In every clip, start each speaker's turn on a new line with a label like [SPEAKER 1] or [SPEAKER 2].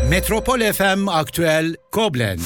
[SPEAKER 1] Metropol FM Aktüel Koblenz.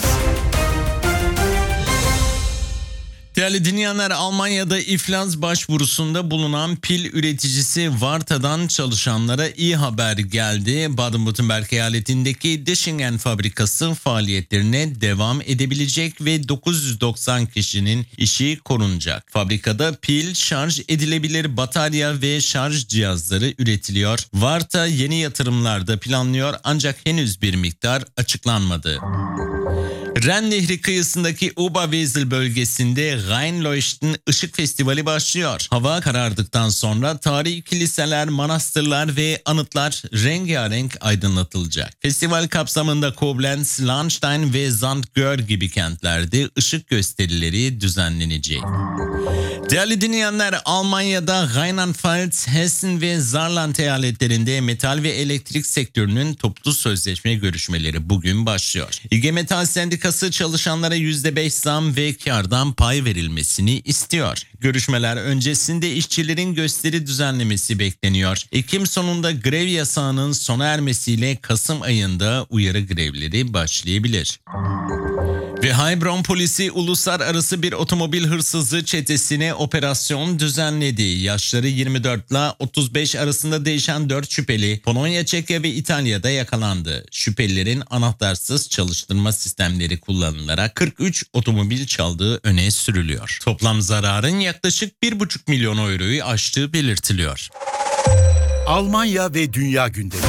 [SPEAKER 2] Değerli dinleyenler, Almanya'da iflas başvurusunda bulunan pil üreticisi Varta'dan çalışanlara iyi haber geldi. Baden-Württemberg eyaletindeki Deschingen fabrikası faaliyetlerine devam edebilecek ve 990 kişinin işi korunacak. Fabrikada pil, şarj edilebilir batarya ve şarj cihazları üretiliyor. Varta yeni yatırımlar da planlıyor ancak henüz bir miktar açıklanmadı. Ren Nehri kıyısındaki Oberwesel bölgesinde Rheinleuchten Işık Festivali başlıyor. Hava karardıktan sonra tarihi kiliseler, manastırlar ve anıtlar rengarenk aydınlatılacak. Festival kapsamında Koblenz, Lahnstein ve Zandgör gibi kentlerde ışık gösterileri düzenlenecek. Değerli dinleyenler, Almanya'da Rheinland-Pfalz, Hessen ve Saarland eyaletlerinde metal ve elektrik sektörünün toplu sözleşme görüşmeleri bugün başlıyor. İG Metall Sendikası çalışanlara %5 zam ve kârdan pay verilmesini istiyor. Görüşmeler öncesinde işçilerin gösteri düzenlemesi bekleniyor. Ekim sonunda grev yasağının sona ermesiyle Kasım ayında uyarı grevleri başlayabilir. Ve Heilbronn polisi uluslararası bir otomobil hırsızlığı çetesine operasyon düzenledi. Yaşları 24 ile 35 arasında değişen 4 şüpheli Polonya, Çekya ve İtalya'da yakalandı. Şüphelilerin anahtarsız çalıştırma sistemleri kullanılarak 43 otomobil çaldığı öne sürülüyor. Toplam zararın yaklaşık 1,5 milyon euroyu aştığı belirtiliyor.
[SPEAKER 1] Almanya ve dünya gündemi.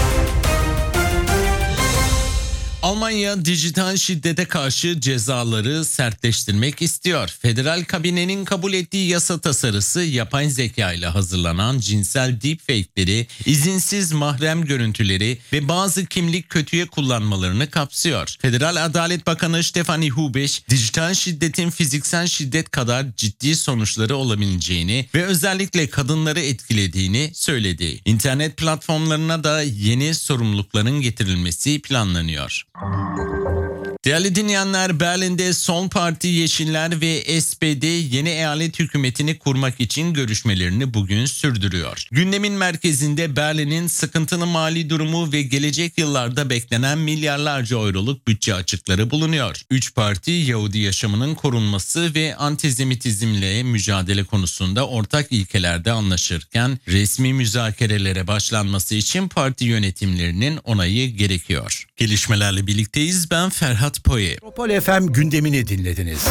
[SPEAKER 2] Almanya dijital şiddete karşı cezaları sertleştirmek istiyor. Federal kabinenin kabul ettiği yasa tasarısı yapay zeka ile hazırlanan cinsel deepfake'leri, izinsiz mahrem görüntüleri ve bazı kimlik kötüye kullanmalarını kapsıyor. Federal Adalet Bakanı Stefanie Hubesch, dijital şiddetin fiziksel şiddet kadar ciddi sonuçları olabileceğini ve özellikle kadınları etkilediğini söyledi. İnternet platformlarına da yeni sorumlulukların getirilmesi planlanıyor. Değerli dinleyenler, Berlin'de Sol Parti, Yeşiller ve SPD yeni eyalet hükümetini kurmak için görüşmelerini bugün sürdürüyor. Gündemin merkezinde Berlin'in sıkıntılı mali durumu ve gelecek yıllarda beklenen milyarlarca euroluk bütçe açıkları bulunuyor. Üç parti Yahudi yaşamının korunması ve antisemitizmle mücadele konusunda ortak ilkelerde anlaşırken resmi müzakerelere başlanması için parti yönetimlerinin onayı gerekiyor. Gelişmelerle birlikteyiz. Ben Ferhat Poye.
[SPEAKER 1] Metropol FM gündemini dinlediniz.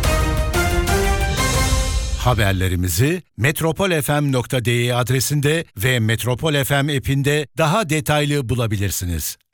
[SPEAKER 1] Haberlerimizi metropolfm.de adresinde ve Metropol FM app'inde daha detaylı bulabilirsiniz.